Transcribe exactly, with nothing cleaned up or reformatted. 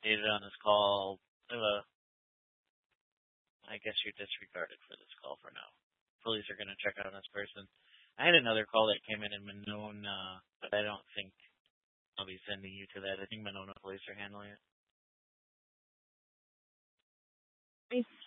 stated on this call, uh, I guess you're disregarded for this call for now. Police are going to check out on this person. I had another call that came in in Monona, but I don't think I'll be sending you to that. I think Monona police are handling it. I